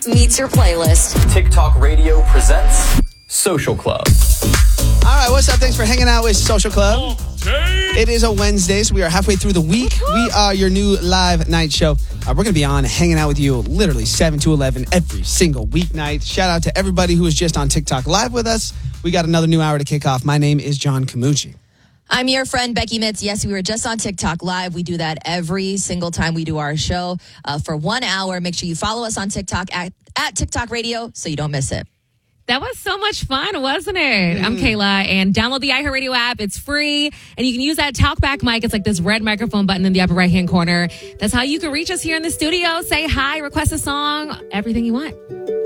meets your playlist. TikTok Radio presents Social Club. All right, what's up? Thanks for hanging out with Social Club. It is a Wednesday, so we are halfway through the week. We are your new live night show. We're going to be on hanging out with you literally 7 to 11 every single weeknight. Shout out to everybody who is just on TikTok live with us. We got another new hour to kick off. My name is John Camucci. I'm your friend, Becky Mitz. Yes, we were just on TikTok Live. We do that every single time we do our show for 1 hour. Make sure you follow us on TikTok at TikTok Radio so you don't miss it. That was so much fun, wasn't it? I'm Kayla, and download the iHeartRadio app. It's free, and you can use that talkback mic. It's like this red microphone button in the upper right-hand corner. That's how you can reach us here in the studio. Say hi, request a song, everything you want.